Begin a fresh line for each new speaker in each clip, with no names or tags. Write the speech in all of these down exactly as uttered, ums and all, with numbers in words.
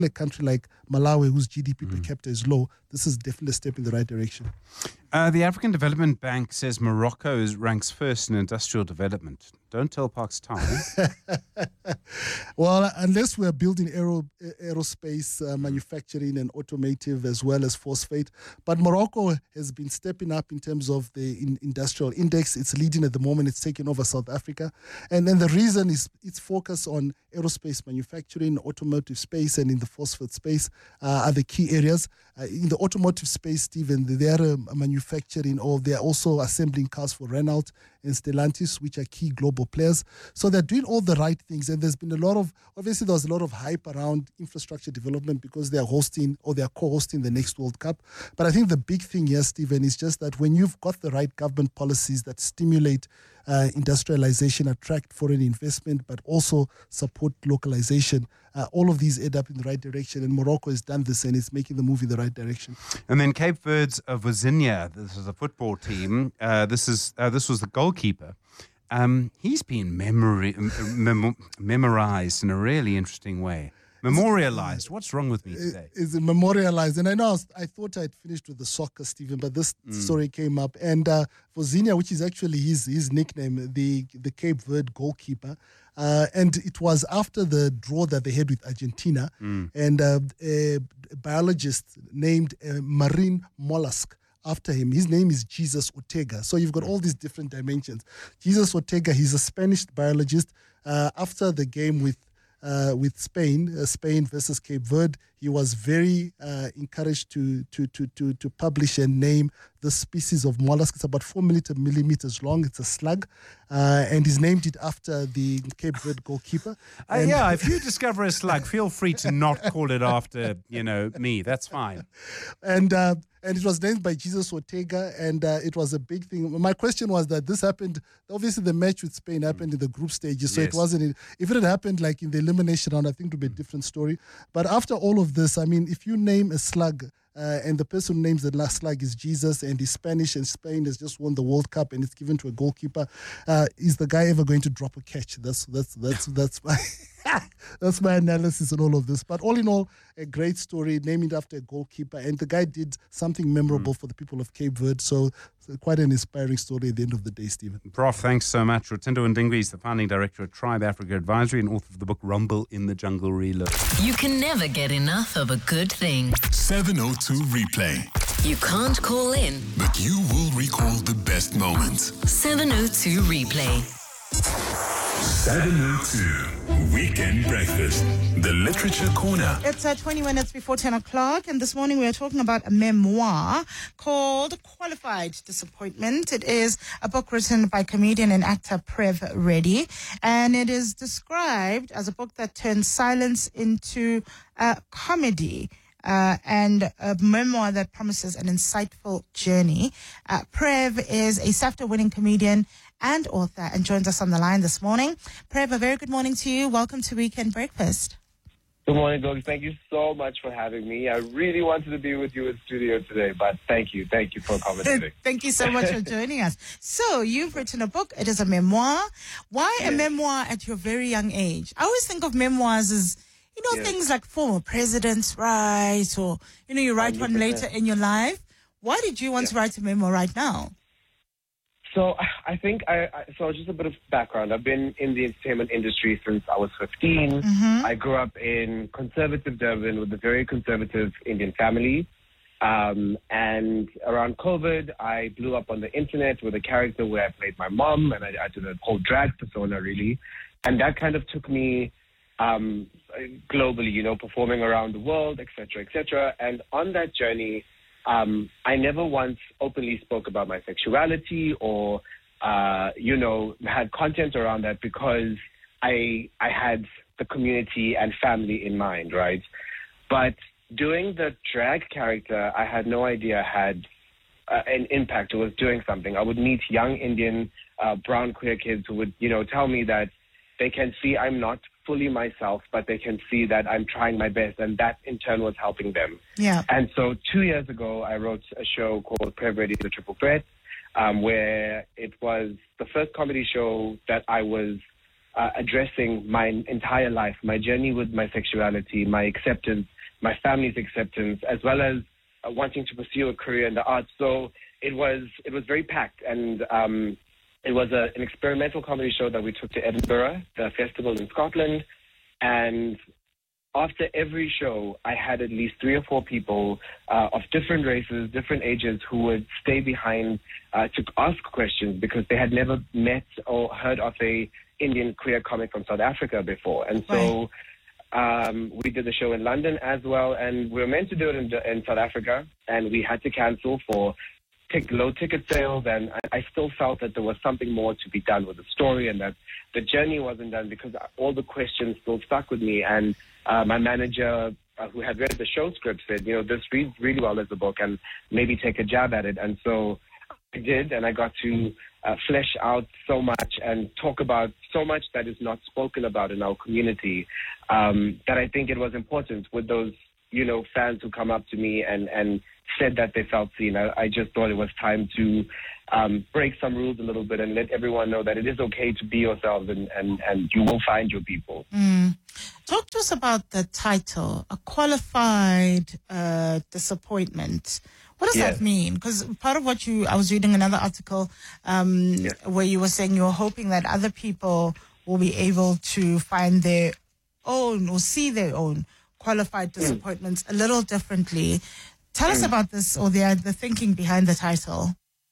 a country like Malawi, whose G D P mm. per capita is low, this is definitely a step in the right direction.
Uh, the African Development Bank says Morocco is, ranks first in industrial development. Don't tell Parks Time.
Well, unless we're building aero, aerospace, uh, manufacturing and automotive as well as phosphate. But Morocco has been stepping up in terms of the in, industrial index. It's leading at the moment. It's taking over South Africa. And then the reason is its focus on aerospace manufacturing, automotive space, and in the phosphate space uh, are the key areas. Uh, in the automotive space, Stephen, they are uh, manufacturing, or they are also assembling cars for Renault and Stellantis, which are key global players. So they're doing all the right things. And there's been a lot of, obviously there was a lot of hype around infrastructure development because they are hosting or they are co-hosting the next World Cup. But I think the big thing here, Stephen, is just that when you've got the right government policies that stimulate uh, industrialization, attract foreign investment, but also support localization, uh, all of these add up in the right direction. And Morocco has done this and it's making the move in the right direction.
And then Cape Verde's uh, Vozinha, this is a football team. Uh, this is uh, this was the goalkeeper. Um, he's been memory, mem- memorized in a really interesting way. Memorialized. What's wrong with me today?
Is it memorialized? And I know I, was, I thought I'd finished with the soccer, Stephen, but this mm. story came up. And uh, Vozinha, which is actually his his nickname, the, the Cape Verde goalkeeper, uh, and it was after the draw that they had with Argentina, mm. and uh, a biologist named uh, marine mollusk after him. His name is Jesus Ortega. So you've got all these different dimensions. Jesus Ortega, he's a Spanish biologist. Uh, after the game with Uh, with Spain, uh, Spain versus Cape Verde, he was very uh, encouraged to, to to to to publish and name the species of mollusk. It's about four millimeters long. It's a slug, uh, and he's named it after the Cape Verde goalkeeper.
Uh, yeah, if you discover a slug, feel free to not call it after you know me. That's fine.
And uh, and it was named by Jesus Ortega, and uh, it was a big thing. My question was that this happened. Obviously, the match with Spain happened in the group stages, so yes. It wasn't. If it had happened like in the elimination round, I think it would be a different story. But after all of this, I mean, if you name a slug, Uh, and the person who names the last slug is Jesus, and he's Spanish, and Spain has just won the World Cup, and it's given to a goalkeeper. Uh, is the guy ever going to drop a catch? That's that's that's that's my that's my analysis on all of this. But all in all, a great story, named after a goalkeeper, and the guy did something memorable mm. for the people of Cape Verde. So, so quite an inspiring story at the end of the day, Stephen.
Prof, thanks so much. Rutindo Ndingwi is the founding director at Tribe Africa Advisory and author of the book Rumble in the Jungle Reload.
You can never get enough of a good thing.
seven oh two Replay.
You can't call in,
but you will recall the best moments.
seven oh two Replay.
seven oh two Weekend Breakfast, the Literature Corner.
It's uh, twenty minutes before ten o'clock, and this morning we are talking about a memoir called Qualified Disappointment. It is a book written by comedian and actor Prev Reddy, and it is described as a book that turns silence into uh, comedy. Uh, and a memoir that promises an insightful journey. Uh, Prev is a SAFTA-winning comedian and author and joins us on the line this morning. Prev, a very good morning to you. Welcome to Weekend Breakfast.
Good morning, Doug. Thank you so much for having me. I really wanted to be with you in studio today, but thank you. Thank you for accommodating.
Thank you so much for joining us. So you've written a book. It is a memoir. Why yes. a memoir at your very young age? I always think of memoirs as, you know, yes. things like former presidents write, or, you know, you write one hundred percent later in your life. Why did you want yes. to write a memoir right now?
So I think, I, I so just a bit of background. I've been in the entertainment industry since I was fifteen. Mm-hmm. I grew up in conservative Durban with a very conservative Indian family. Um, and around COVID, I blew up on the internet with a character where I played my mom, and I, I did a whole drag persona, really. And that kind of took me um, globally, you know, performing around the world, et cetera, et cetera. And on that journey, um, I never once openly spoke about my sexuality or, uh, you know, had content around that because I I had the community and family in mind, right? But doing the drag character, I had no idea had uh, an impact or was doing something. I would meet young Indian uh, brown queer kids who would, you know, tell me that they can see I'm not fully myself, but they can see that I'm trying my best, and that in turn was helping them.
Yeah.
And so two years ago, I wrote a show called Prev Reddy, The Triple Threat, um, where it was the first comedy show that I was uh, addressing my entire life, my journey with my sexuality, my acceptance, my family's acceptance, as well as uh, wanting to pursue a career in the arts. So it was it was very packed, and um, it was a, an experimental comedy show that we took to Edinburgh, the festival in Scotland, and after every show, I had at least three or four people uh, of different races, different ages, who would stay behind uh, to ask questions because they had never met or heard of a Indian queer comic from South Africa before. And so um, we did the show in London as well, and we were meant to do it in, in South Africa, and we had to cancel for tick, low ticket sales, and I, I still felt that there was something more to be done with the story, and that the journey wasn't done because all the questions still stuck with me. And uh, my manager, uh, who had read the show script, said, you know, this reads really well as a book, and maybe take a jab at it. And so I did, and I got to uh, flesh out so much and talk about so much that is not spoken about in our community, um, that I think it was important with those, you know, fans who come up to me and, and said that they felt seen. I, I just thought it was time to um, break some rules a little bit and let everyone know that it is okay to be yourselves, and, and, and you will find your people.
Mm. Talk to us about the title, A Qualified uh, Disappointment. What does
Yes.
that mean? Because part of what you, I was reading another article um,
Yes.
where you were saying you were hoping that other people will be able to find their own or see their own qualified disappointments a little differently. Tell us about this, or the the thinking behind the title.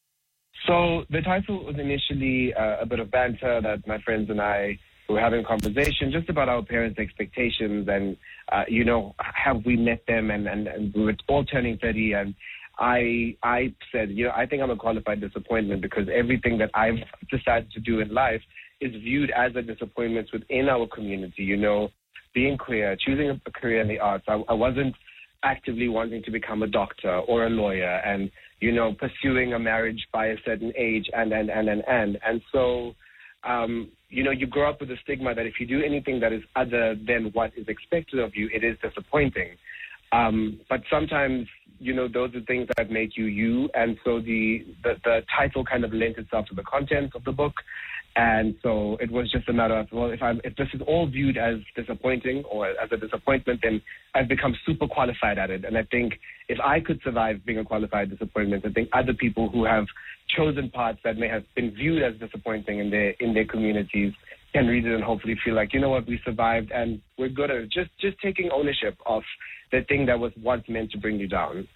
So the title was initially uh, a bit of banter that my friends and I were having a conversation just about our parents' expectations, and, uh, you know, have we met them? And, and, and we were all turning thirty, and I I said, you know, I think I'm a qualified disappointment because everything that I've decided to do in life is viewed as a disappointment within our community. You know, being queer, choosing a career in the arts, I, I wasn't actively wanting to become a doctor or a lawyer, and, you know, pursuing a marriage by a certain age, and, and, and, and, and. And so, um, you know, you grow up with the stigma that if you do anything that is other than what is expected of you, it is disappointing. Um, but sometimes, you know, those are things that make you you. And so the, the, the title kind of lent itself to the content of the book. And so it was just a matter of, well, if I'm, if this is all viewed as disappointing or as a disappointment, then I've become super qualified at it. And I think if I could survive being a qualified disappointment, I think other people who have chosen paths that may have been viewed as disappointing in their in their communities can read it and hopefully feel like, you know what, we survived and we're good at it. Just just taking ownership of the thing that was once meant to bring you down.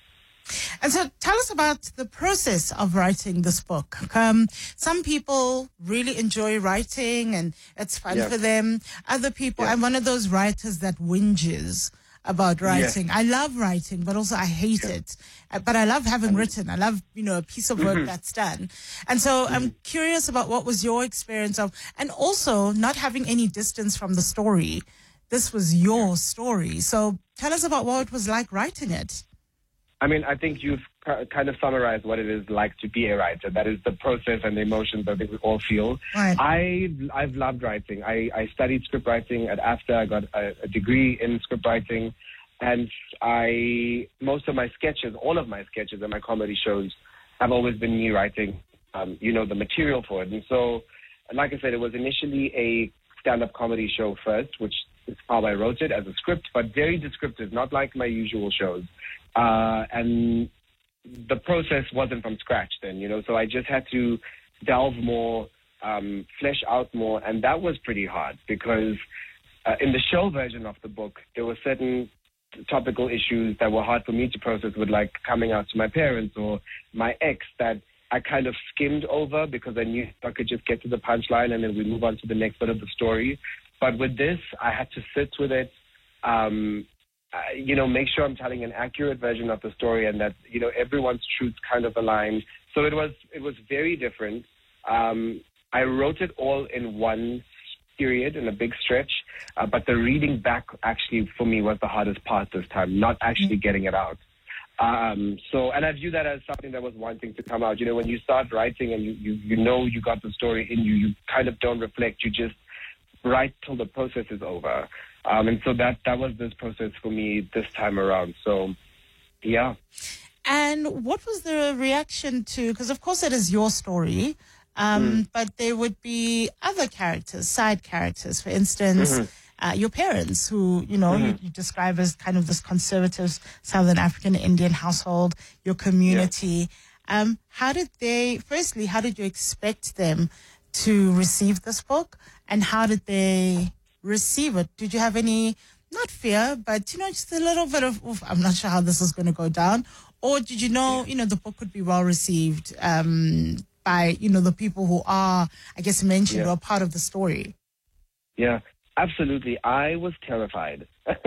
And so tell us about the process of writing this book. Um, some people really enjoy writing and it's fun
Yeah.
for them. Other people,
Yeah.
I'm one of those writers that whinges about writing. I love writing, but also I hate
Yeah.
it. Uh, But I love having written. I love, you know, a piece of work that's done. And so I'm curious about what was your experience of, and also not having any distance from the story. This was your story. So tell us about what it was like writing it.
I mean, I think you've ki- kind of summarized what it is like to be a writer. That is the process and the emotions I think we all feel.
Right.
I, I've loved writing. I, I studied script writing at A F T A. I got a, a degree in script writing. And I, most of my sketches, all of my sketches and my comedy shows have always been me writing, um, you know, the material for it. And so, like I said, it was initially a stand-up comedy show first, which is how I wrote it as a script, but very descriptive, not like my usual shows. Uh, and the process wasn't from scratch then, you know, so I just had to delve more, um, flesh out more, and that was pretty hard because uh, in the show version of the book, there were certain topical issues that were hard for me to process, with like coming out to my parents or my ex, that I kind of skimmed over because I knew I could just get to the punchline and then we move on to the next bit of the story. But with this, I had to sit with it, um, uh, you know, make sure I'm telling an accurate version of the story and that, you know, everyone's truths kind of aligned. So it was it was very different. Um, I wrote it all in one period, in a big stretch, uh, but the reading back actually for me was the hardest part this time, not actually getting it out. Um, so, and I view that as something that was wanting to come out. You know, when you start writing and you, you, you know you got the story in you, you kind of don't reflect. You just write till the process is over. Um, and so that, that was this process for me this time around. So, yeah.
And what was the reaction to, because of course it is your story, Um,
Mm.
But there would be other characters, side characters. For instance,
Mm-hmm.
uh, your parents, who, you know, you, you describe as kind of this conservative Southern African Indian household, your community. Um, how did they, firstly, how did you expect them to receive this book? And how did they receive it? Did you have any, not fear, but, you know, just a little bit of, oof, I'm not sure how this is going to go down? Or did you know, you know, the book could be well received um, by, you know, the people who are, I guess, mentioned
Yeah.
or part of the story?
Yeah, absolutely. I was terrified.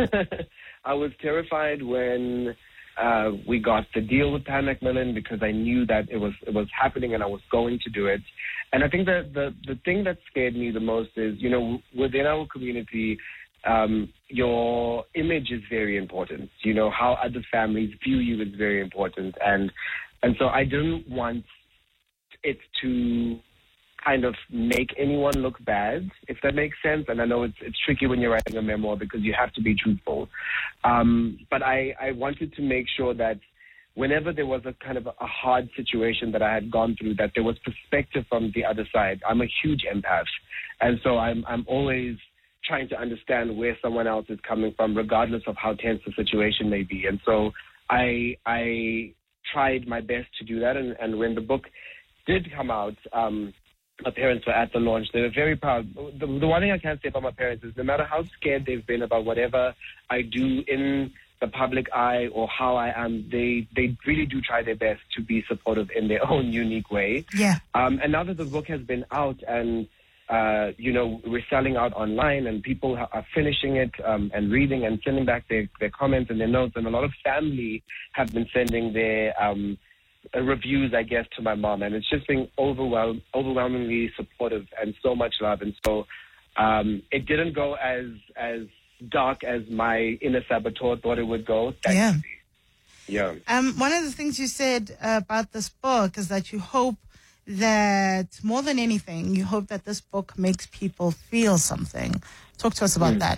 I was terrified when uh, we got the deal with Pan Macmillan, because I knew that it was it was happening and I was going to do it. And I think that the the thing that scared me the most is, you know, within our community, um, your image is very important. You know, how other families view you is very important. And and so I didn't want it to kind of make anyone look bad, if that makes sense. And I know it's it's tricky when you're writing a memoir because you have to be truthful. Um, but I, I wanted to make sure that whenever there was a kind of a hard situation that I had gone through, that there was perspective from the other side. I'm a huge empath. And so I'm I'm always trying to understand where someone else is coming from, regardless of how tense the situation may be. And so I I tried my best to do that. And, and when the book did come out, um, my parents were at the launch. They were very proud. The, the one thing I can say about my parents is no matter how scared they've been about whatever I do in the public eye or how I am, they, they really do try their best to be supportive in their own unique way.
Yeah.
Um, and now that the book has been out and, uh, you know, we're selling out online and people ha- are finishing it um, and reading and sending back their, their comments and their notes, and a lot of family have been sending their um, uh, reviews, I guess, to my mom, and it's just been overwhelm- overwhelmingly supportive and so much love. And so um, it didn't go as as dark as my inner saboteur thought it would go.
Yeah.
Thankfully. Yeah.
Um, one of the things you said uh, about this book is that you hope that, more than anything, you hope that this book makes people feel something. Talk to us about
Mm.
that.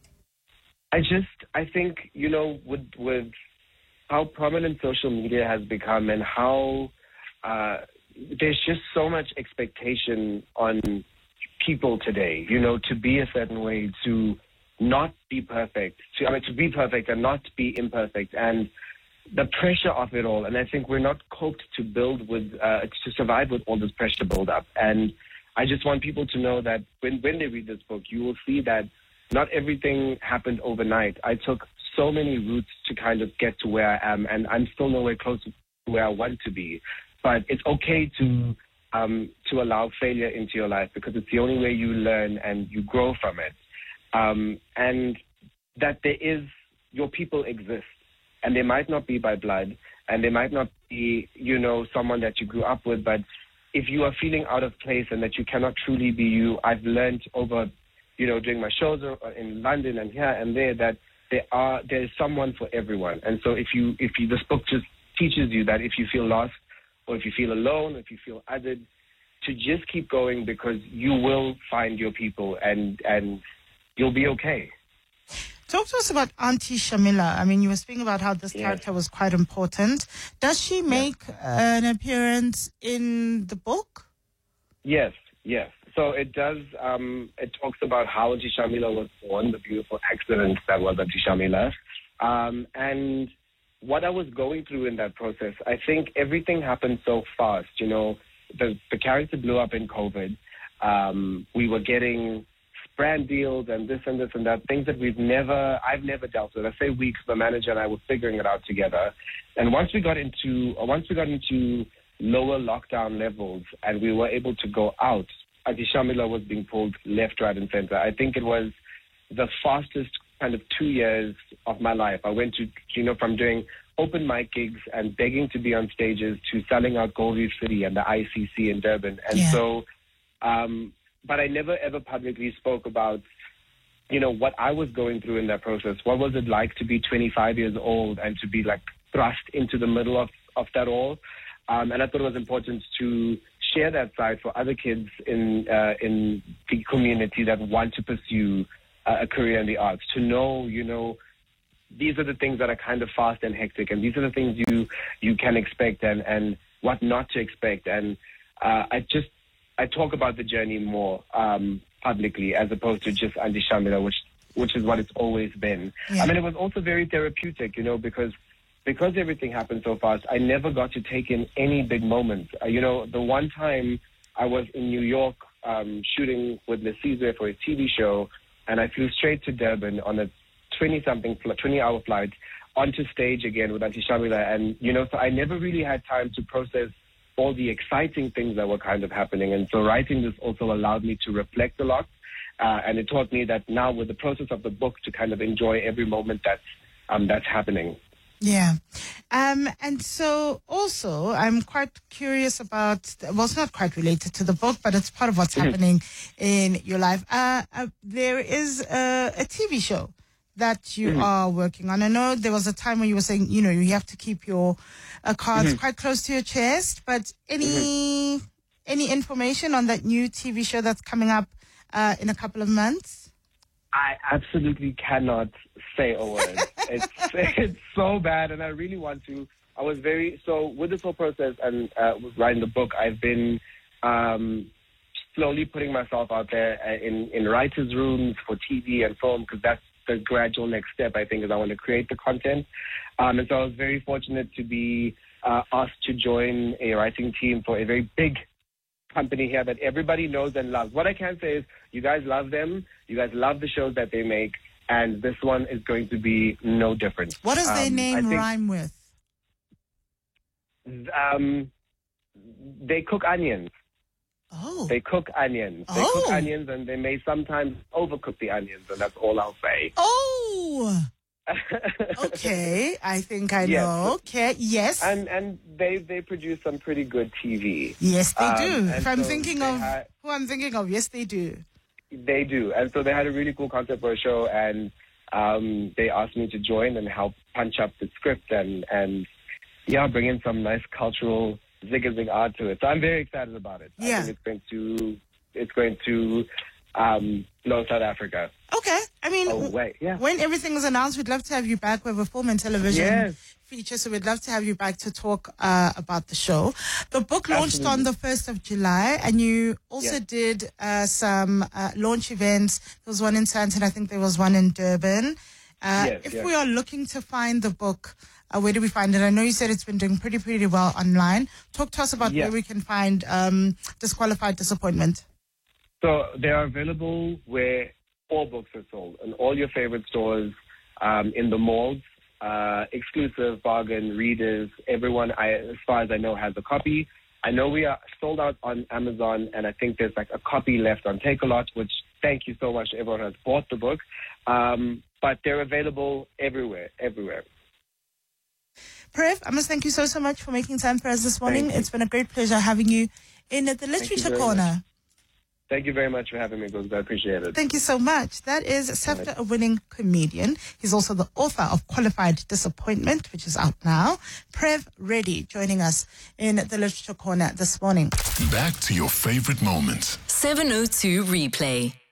I just, I think, you know, with with how prominent social media has become and how uh, there's just so much expectation on people today, you know, to be a certain way, to not be perfect, to, I mean, to be perfect and not be imperfect, and the pressure of it all. And I think we're not coped to build with, uh, to survive with all this pressure build up. And I just want people to know that when, when they read this book, you will see that not everything happened overnight. I took so many routes to kind of get to where I am, and I'm still nowhere close to where I want to be. But it's okay to um, to allow failure into your life, because it's the only way you learn and you grow from it. Um, and that there is, your people exist, and they might not be by blood, and they might not be, you know, someone that you grew up with, but if you are feeling out of place and that you cannot truly be you, I've learned over, you know, doing my shows in London and here and there, that there are there is someone for everyone. And so if you if you this book just teaches you that if you feel lost, or if you feel alone, or if you feel othered, to just keep going, because you will find your people and and you'll be okay.
Talk to us about Auntie Shamila. I mean, you were speaking about how this
Yeah.
character was quite important. Does she make an appearance in the book?
Yes, yes. So it does, um, it talks about how Auntie Shamila was born, the beautiful accident that was Auntie Shamila. Um, and what I was going through in that process, I think everything happened so fast. You know, the, the character blew up in COVID. Um, we were getting brand deals and this and this and that, things that we've never, I've never dealt with. I say we, 'cause the manager and I were figuring it out together. And once we got into, or once we got into lower lockdown levels and we were able to go out, Auntie Shamila was being pulled left, right, and center. I think it was the fastest kind of two years of my life. I went to, you know, from doing open mic gigs and begging to be on stages to selling out Gold Reef City and the I C C in Durban. And
Yeah.
so, um, but I never ever publicly spoke about, you know, what I was going through in that process. What was it like to be twenty-five years old and to be like thrust into the middle of, of that all? Um, and I thought it was important to share that side for other kids in uh, in the community that want to pursue uh, a career in the arts, to know, you know, these are the things that are kind of fast and hectic, and these are the things you you can expect, and, and what not to expect. And uh, I just I talk about the journey more um, publicly as opposed to just Auntie Shamila, which which is what it's always been.
Yeah.
I mean, it was also very therapeutic, you know, because because everything happened so fast. I never got to take in any big moments. Uh, you know, the one time I was in New York um, shooting with Lesizwe for a T V show, and I flew straight to Durban on a twenty-something, twenty-hour flight onto stage again with Auntie Shamila. And, you know, so I never really had time to process all the exciting things that were kind of happening. And so writing this also allowed me to reflect a lot. Uh, and it taught me that now with the process of the book to kind of enjoy every moment that's, um, that's happening.
Yeah. Um, and so also I'm quite curious about, well, it's not quite related to the book, but it's part of what's
Mm-hmm.
happening in your life. Uh, uh, there is a, a T V show that you
Mm-hmm.
are working on. I know there was a time when you were saying, you know, you have to keep your uh, cards
Mm-hmm.
quite close to your chest, but any, any information on that new T V show that's coming up uh, in a couple of months?
I absolutely cannot say a word. it's it's so bad, and I really want to. I was very so with this whole process and uh, with writing the book. I've been um, slowly putting myself out there in in writers' rooms for T V and film, because that's the gradual next step. I think is I want to create the content, um, and so I was very fortunate to be uh, asked to join a writing team for a very big company here that everybody knows and loves. What I can say is you guys love them. You guys love the shows that they make. And this one is going to be no different.
What does their
Um, I
name
think,
rhyme with?
Um, they cook onions.
Oh.
They cook onions. They
Oh.
cook onions, and they may sometimes overcook the onions, and that's all I'll say.
Oh. Okay. I think I
Yes.
know. Okay. Yes.
And and they they produce some pretty good T V.
Yes, they
Um,
do.
and
If I'm
so
thinking
they
of
had-
who I'm thinking of, yes, they do.
They do. And so they had a really cool concept for a show, and um, they asked me to join and help punch up the script and, and yeah, bring in some nice cultural zig-a-zig art to it. So I'm very excited about it.
Yeah.
I think it's going to, it's going to um, blow South Africa
Okay. I mean,
away. Yeah.
when everything is announced, we'd love to have you back. We have a film and television
Yes.
feature, so we'd love to have you back to talk uh, about the show. The book launched
Absolutely.
on the first of July, and you also
Yes.
did uh, some uh, launch events. There was one in Sandton, I think there was one in Durban. Uh,
Yes,
if
yes.
we are looking to find the book, uh, where do we find it? I know you said it's been doing pretty, pretty well online. Talk to us about
Yeah.
where we can find um, Disqualified Disappointment.
So they are available where all books are sold, in all your favorite stores, um, in the malls, uh, exclusive, bargain, readers. Everyone, I, as far as I know, has a copy. I know we are sold out on Amazon, and I think there's like a copy left on Takealot, which thank you so much to everyone who has bought the book. Um, but they're available everywhere, everywhere.
Prev, I must thank you so, so much for making time for us this morning.
Thank you.
It's been a great pleasure having you in the
you
Literature
very
Corner.
Thank you very much for having me, Guz. I appreciate it.
Thank you so much. That is SAFTA winning comedian. He's also the author of Qualified Disappointment, which is out now. Prev Reddy joining us in the Literature Corner this morning.
Back to your favorite moments.
seven oh two Replay.